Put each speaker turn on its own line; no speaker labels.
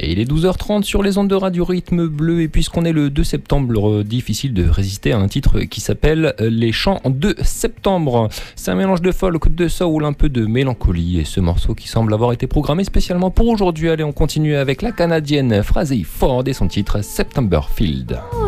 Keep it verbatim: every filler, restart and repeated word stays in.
Et il est douze heures trente sur les ondes de Radio Rythme Bleu. Et puisqu'on est le deux septembre, difficile de résister à un titre qui s'appelle Les Chants de septembre. C'est un mélange de folk, de soul, un peu de mélancolie. Et ce morceau qui semble avoir été programmé spécialement pour aujourd'hui. Allez, on continue avec la Canadienne Frazey Ford et son titre September Field.